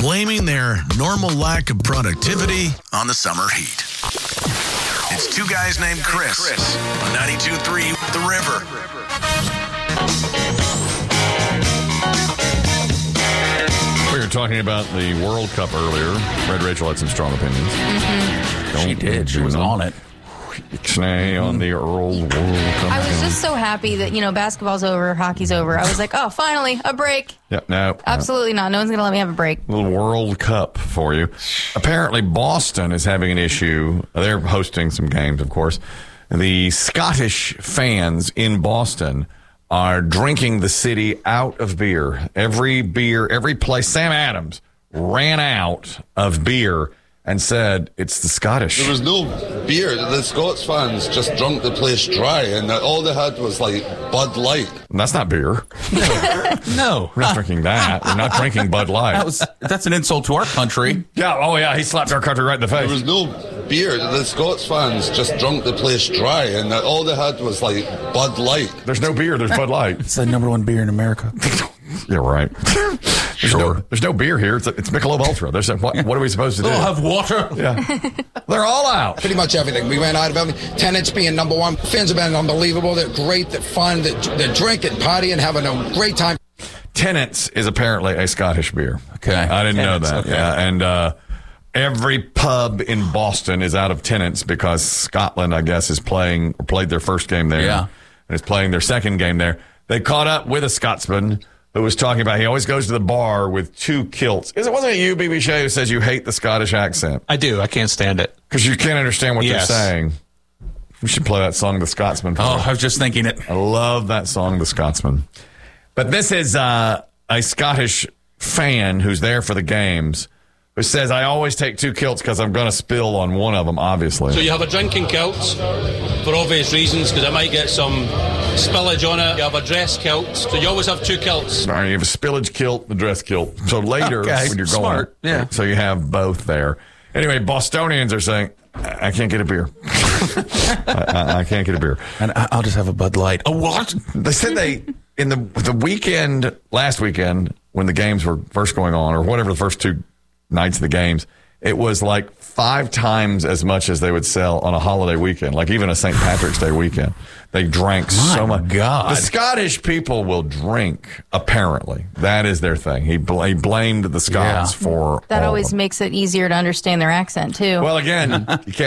blaming their normal lack of productivity on the summer heat. It's two guys named Chris on 92.3 The River. We were talking about the World Cup earlier. Red Rachel had some strong opinions. She did. She was on it. Ixnay on the World Cup. I was just so happy that, basketball's over, hockey's over. I was like, oh, finally, a break. Yep, no. Absolutely not. No one's going to let me have a break. Little World Cup for you. Apparently, Boston is having an issue. They're hosting some games, of course. The Scottish fans in Boston are drinking the city out of beer. Every place. Sam Adams ran out of beer and said it's the Scottish. There was no beer. The Scots fans just drunk the place dry, and all they had was like Bud Light. And that's not beer. No. We're not drinking that. We're not drinking Bud Light. That's an insult to our country. Yeah, oh yeah, he slapped our country right in the face. There was no beer. The Scots fans just drunk the place dry, and all they had was like Bud Light. There's no beer, there's Bud Light. It's the number one beer in America. You're right. There's no beer here. It's Michelob Ultra. What are we supposed to do? They'll have water. Yeah. They're all out. Pretty much everything. We ran out of everything. Tenants being number one. Fans have been unbelievable. They're great. They're fun. They're drinking, partying, having a great time. Tenants is apparently a Scottish beer. Okay. I didn't know that. Okay. Yeah. And every pub in Boston is out of tenants because Scotland, I guess, played their first game there. Yeah. And is playing their second game there. They caught up with a Scotsman who was talking about he always goes to the bar with two kilts. Wasn't it you, BB Shea, who says you hate the Scottish accent? I do. I can't stand it. Because you can't understand what they're saying. We should play that song, The Scotsman. I was just thinking it. I love that song, The Scotsman. But this is a Scottish fan who's there for the games who says, I always take two kilts because I'm going to spill on one of them, obviously. So you have a drinking kilt for obvious reasons because it might get some spillage on it. You have a dress kilt, so you always have two kilts. All right, you have a spillage kilt, the dress kilt. So later, when you're going, smart. Yeah. So you have both there. Anyway, Bostonians are saying, I can't get a beer. I can't get a beer. And I'll just have a Bud Light. A what? They said in the weekend, last weekend, when the games were first going on, or whatever the first two nights of the games, it was like 5 times as much as they would sell on a holiday weekend, like even a St. Patrick's Day weekend. They drank so much. God. The Scottish people will drink, apparently. That is their thing. He blamed the Scots for that. all Always of them. makes it easier to understand their accent, too. Well, again,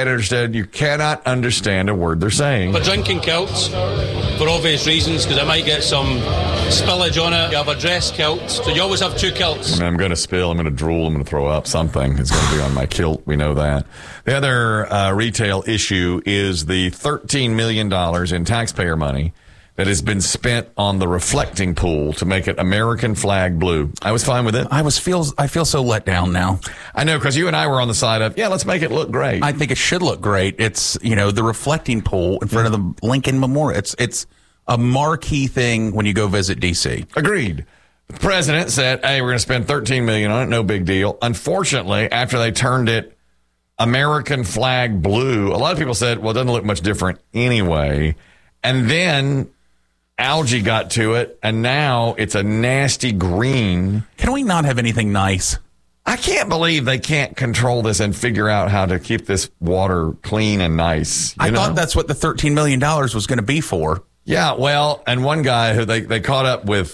you cannot understand a word they're saying. A drinking kilt for obvious reasons because it might get some spillage on it. You have a dress kilt, so you always have two kilts. I'm going to spill, I'm going to drool, I'm going to throw up. Something is going to be on my kilt. We know that. The other retail issue is the $13 million in taxpayer money that has been spent on the reflecting pool to make it American flag blue. I was fine with it. I feel so let down now. I know, because you and I were on the side of, let's make it look great. I think it should look great. It's, the reflecting pool in front of the Lincoln Memorial. It's a marquee thing when you go visit D.C. Agreed. The president said, hey, we're going to spend $13 million on it. No big deal. Unfortunately, after they turned it American flag blue, a lot of people said, well, it doesn't look much different anyway. And then algae got to it, and now it's a nasty green. Can we not have anything nice? I can't believe they can't control this and figure out how to keep this water clean and nice. I thought that's what the $13 million was going to be for. Yeah, well, and one guy who they caught up with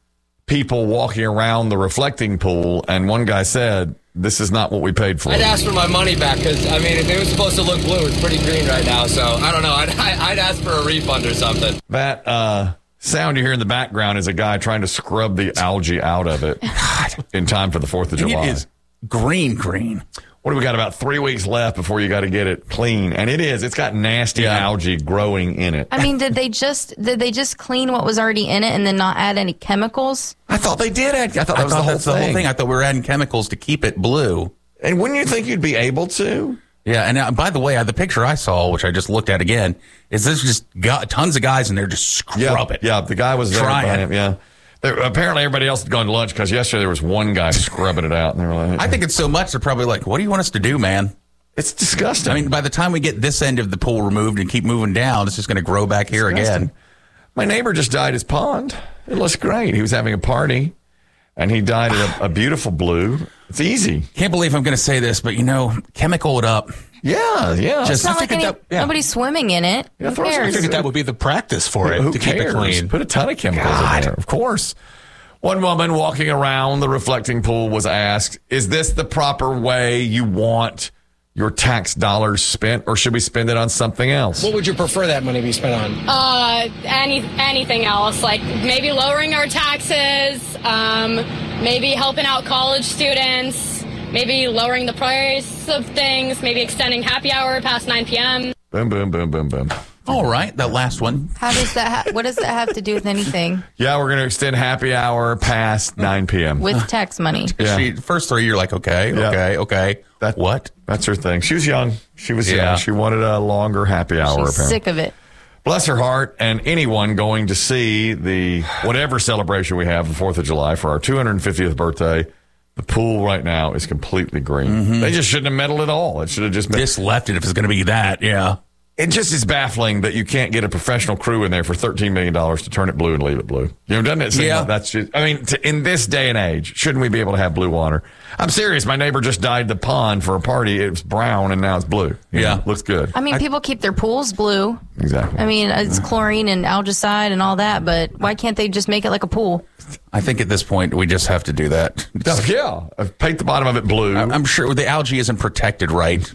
people walking around the reflecting pool, and one guy said, this is not what we paid for. I'd ask for my money back because, if it was supposed to look blue, it's pretty green right now. So, I don't know. I'd ask for a refund or something. That sound you hear in the background is a guy trying to scrub the algae out of it in time for the 4th of July. It is green. What do we got? About 3 weeks left before you got to get it clean. And it is. It's got nasty algae growing in it. Did they just clean what was already in it and then not add any chemicals? I thought they did. I thought that was the whole thing. I thought we were adding chemicals to keep it blue. And wouldn't you think you'd be able to? Yeah, and by the way, the picture I saw, which I just looked at again, is this just got tons of guys in there just scrub it. Yeah, the guy was there by him, yeah. Apparently, everybody else had gone to lunch because yesterday there was one guy scrubbing it out. And they were like, I think it's so much they're probably like, what do you want us to do, man? It's disgusting. By the time we get this end of the pool removed and keep moving down, it's just going to grow back here again. My neighbor just dyed his pond. It looks great. He was having a party, and he dyed it a beautiful blue. It's easy. Can't believe I'm going to say this, but chemical it up. Yeah. It's not like nobody's swimming in it. Yeah, Who cares? I figured that would be the practice for it, Who to cares? keep it clean. Put a ton of chemicals in there, of course. One woman walking around the reflecting pool was asked, is this the proper way you want your tax dollars spent, or should we spend it on something else? What would you prefer that money be spent on? Anything else, like maybe lowering our taxes, maybe helping out college students, maybe lowering the price of things, maybe extending happy hour past 9 p.m. Boom, boom, boom, boom, boom. All right, that last one. How does that? What does that have to do with anything? Yeah, we're going to extend happy hour past 9 p.m. With tax money. Yeah. First three, you're like, okay. What? That's her thing. She was young. She wanted a longer happy hour. She's sick of it. Bless her heart. And anyone going to see the whatever celebration we have the 4th of July for our 250th birthday, the pool right now is completely green. Mm-hmm. They just shouldn't have meddled at all. It should have just left it if it's going to be that. Yeah. It just is baffling that you can't get a professional crew in there for $13 million to turn it blue and leave it blue. Doesn't it seem like that's just, in this day and age, shouldn't we be able to have blue water? I'm serious. My neighbor just dyed the pond for a party. It was brown and now it's blue. Looks good. People keep their pools blue. Exactly. It's chlorine and algicide and all that, but why can't they just make it like a pool? I think at this point we just have to do that. Yeah. Paint the bottom of it blue. I'm sure the algae isn't protected right.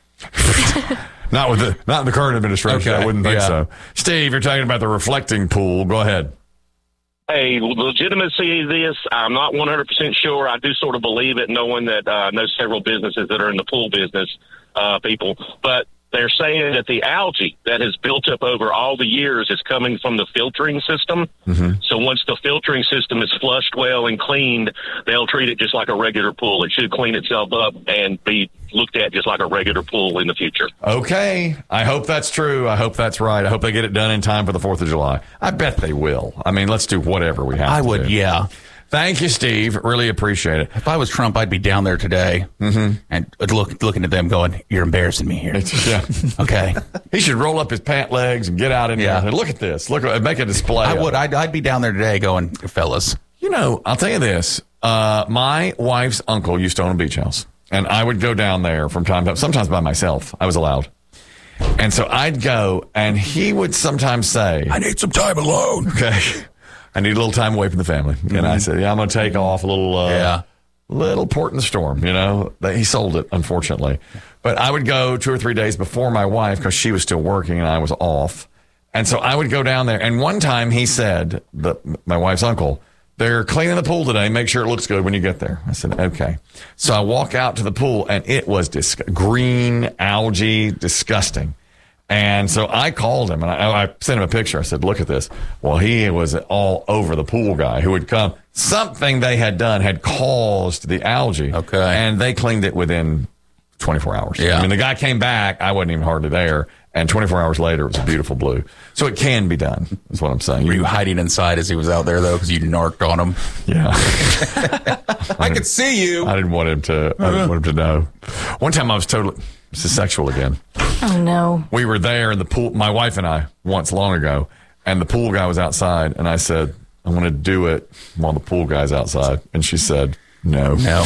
Not in the current administration. Okay. I wouldn't think so. Steve, you're talking about the reflecting pool. Go ahead. Hey, legitimacy of this, I'm not 100% sure. I do sort of believe it, knowing that I know several businesses that are in the pool business, people. But they're saying that the algae that has built up over all the years is coming from the filtering system. Mm-hmm. So once the filtering system is flushed well and cleaned, they'll treat it just like a regular pool. It should clean itself up and be looked at just like a regular pool in the future. Okay. I hope that's true. I hope that's right. I hope they get it done in time for the 4th of July. I bet they will. Let's do whatever we have to do. I would, yeah. Thank you, Steve. Really appreciate it. If I was Trump, I'd be down there today and looking at them going, you're embarrassing me here. Yeah. Okay. He should roll up his pant legs and get out in there and look at this. Make a display. I would. I'd be down there today going, fellas. I'll tell you this. My wife's uncle used to own a beach house, and I would go down there from time to time, sometimes by myself. I was allowed. And so I'd go, and he would sometimes say, I need some time alone. Okay. I need a little time away from the family. Mm-hmm. And I said, I'm going to take off a little port in the storm. He sold it, unfortunately. But I would go 2 or 3 days before my wife because she was still working and I was off. And so I would go down there. And one time he said, my wife's uncle, they're cleaning the pool today. Make sure it looks good when you get there. I said, okay. So I walk out to the pool and it was green algae, disgusting. And so I called him and I sent him a picture. I said, look at this. Well, he was all over the pool guy who would come. Something they had done had caused the algae. Okay. And they cleaned it within 24 hours. Yeah. The guy came back. I wasn't even hardly there. And 24 hours later, it was a beautiful blue. So it can be done, is what I'm saying. Were you hiding inside as he was out there, though, because you narked on him? Yeah. I could see you. I didn't want him to know. One time I was this is sexual again. Oh, no. We were there in the pool, my wife and I, once long ago, and the pool guy was outside, and I said, I want to do it while the pool guy's outside. And she said, no. No.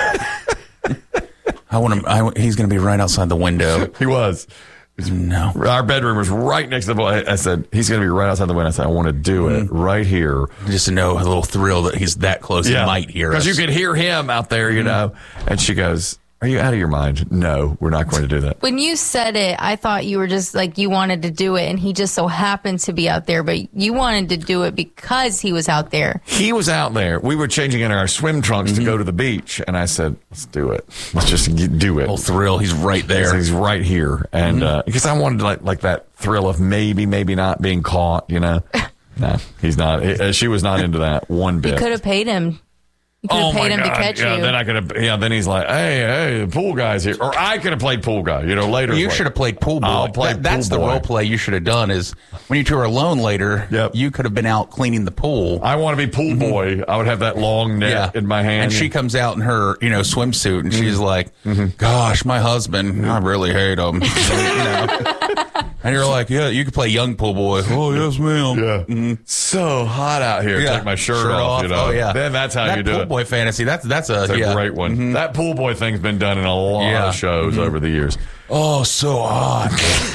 He's going to be right outside the window. He was. No. Our bedroom was right next to the pool. I said, he's going to be right outside the window. I said, I want to do it right here. Just to know a little thrill that he's that close, he might hear us. Because you could hear him out there, And she goes, are you out of your mind? No, we're not going to do that. When you said it, I thought you were just like you wanted to do it, and he just so happened to be out there, but you wanted to do it because he was out there. He was out there. We were changing into our swim trunks to go to the beach, and I said, let's do it. Let's just do it. Whole thrill. He's right there. He's right here. And because I wanted like that thrill of maybe not being caught, No, he's not. She was not into that one bit. You could have paid him. You could have paid him to catch you. Then I could have. Yeah. Then he's like, "Hey, the pool guy's here," or I could have played pool guy. Later. You should have played pool boy. That's the role play you should have done. Is when you two are alone later. Yep. You could have been out cleaning the pool. I want to be pool boy. I would have that long net in my hand. And she comes out in her, swimsuit, and she's like, "Gosh, my husband, I really hate him." And you're like, yeah, you can play young pool boy. Oh, yes, ma'am. Yeah. Mm-hmm. So hot out here. Yeah. Take my shirt off. You know? Oh, yeah. Then that's how that you do pool it. boy fantasy, that's a great one. Mm-hmm. That pool boy thing's been done in a lot of shows over the years. Oh, so hot.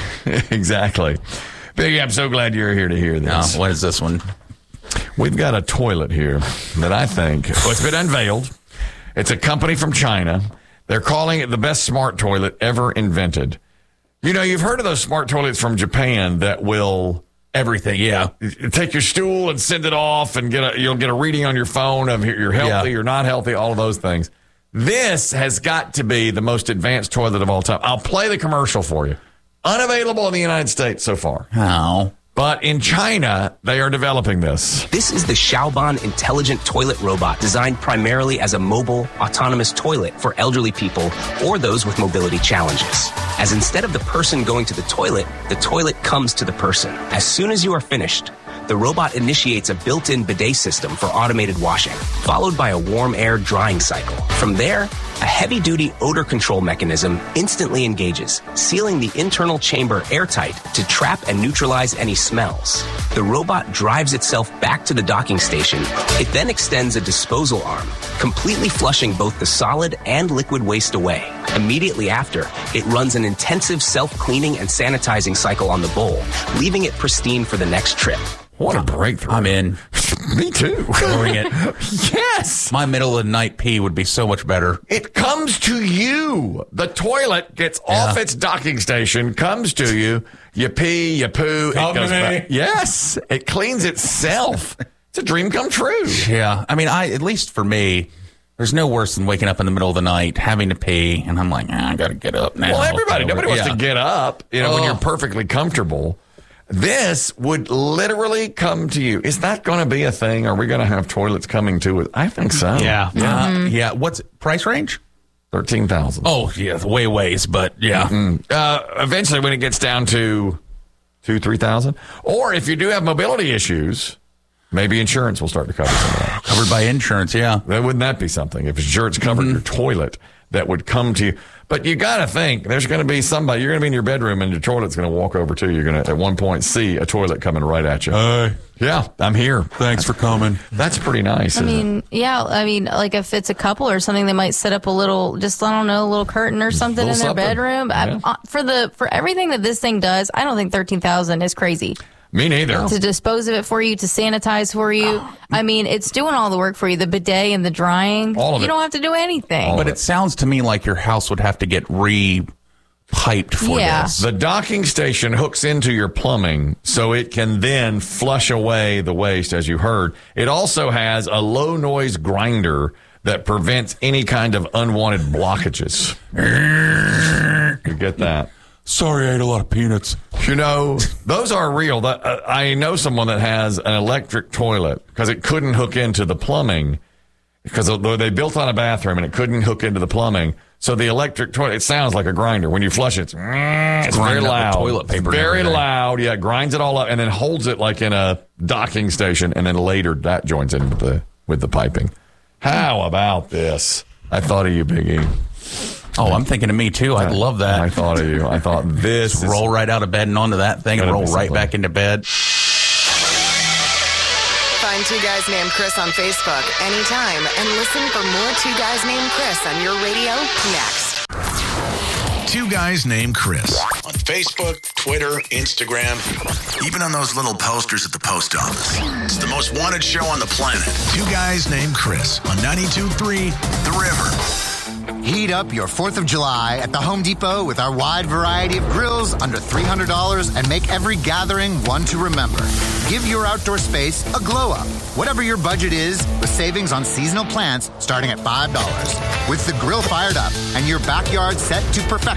Exactly. Biggie, I'm so glad you're here to hear this. What is this one? We've got a toilet here that I think, it's been unveiled. It's a company from China. They're calling it the best smart toilet ever invented. You know, you've heard of those smart toilets from Japan that will everything, yeah. Take your stool and send it off, and you'll get a reading on your phone of you're healthy, you're not healthy, all of those things. This has got to be the most advanced toilet of all time. I'll play the commercial for you. Unavailable in the United States so far. How? But in China, they are developing this. This is the Xiaoban intelligent toilet robot, designed primarily as a mobile, autonomous toilet for elderly people or those with mobility challenges. As instead of the person going to the toilet comes to the person. As soon as you are finished, the robot initiates a built-in bidet system for automated washing, followed by a warm air drying cycle. From there, a heavy-duty odor control mechanism instantly engages, sealing the internal chamber airtight to trap and neutralize any smells. The robot drives itself back to the docking station. It then extends a disposal arm, completely flushing both the solid and liquid waste away. Immediately after, it runs an intensive self-cleaning and sanitizing cycle on the bowl, leaving it pristine for the next trip. What a breakthrough. I'm in. Me too. Bring it. Yes. My middle of the night pee would be so much better. It comes to you. The toilet gets off its docking station, comes to you. You pee, you poo, it goes back. Yes. It cleans itself. It's a dream come true. Yeah. I mean, at least for me, there's no worse than waking up in the middle of the night, having to pee, and I'm like, I got to get up now. Well, nobody wants to get up, when you're perfectly comfortable. This would literally come to you. Is that going to be a thing? Are we going to have toilets coming to it? I think so. Yeah. Yeah. What's price range? $13,000. Oh, yeah. Ways, but yeah. Mm-hmm. Eventually, when it gets down to $2,000-$3,000, or if you do have mobility issues, maybe insurance will start to cover some of that. Covered by insurance, yeah. Wouldn't that be something? If insurance covered your toilet, that would come to you. But you got to think, there's going to be somebody, you're going to be in your bedroom and your toilet's going to walk over to you. You're going to, at one point, see a toilet coming right at you. Hey. Yeah, I'm here. Thanks for coming. That's pretty nice, isn't it? Like if it's a couple or something, they might set up a little, a little curtain or something in their bedroom. Yeah. For everything that this thing does, I don't think $13,000 is crazy. Me neither. To dispose of it for you, to sanitize for you. I mean, it's doing all the work for you. The bidet and the drying. All of it. You don't have to do anything. But it sounds to me like your house would have to get re-piped for this. The docking station hooks into your plumbing so it can then flush away the waste, as you heard. It also has a low-noise grinder that prevents any kind of unwanted blockages. You get that? Sorry, I ate a lot of peanuts. You know, those are real. I know someone that has an electric toilet because it couldn't hook into the plumbing because they built on a bathroom and it couldn't hook into the plumbing. So the electric toilet, it sounds like a grinder. When you flush it, it's very loud. Toilet paper. Very loud. Yeah, grinds it all up and then holds it like in a docking station, and then later that joins in with the piping. How about this? I thought of you, Big E. Oh, I'm thinking of me, too. I'd love that. I thought of you. I thought this. Just roll right out of bed and onto that thing and roll right back into bed. Find Two Guys Named Chris on Facebook anytime and listen for more Two Guys Named Chris on your radio next. Two Guys Named Chris on Facebook, Twitter, Instagram, even on those little posters at the post office. It's the most wanted show on the planet. Two Guys Named Chris on 92.3 The River. Heat up your 4th of July at the Home Depot with our wide variety of grills under $300 and make every gathering one to remember. Give your outdoor space a glow up, whatever your budget is, with savings on seasonal plants starting at $5. With the grill fired up and your backyard set to perfection.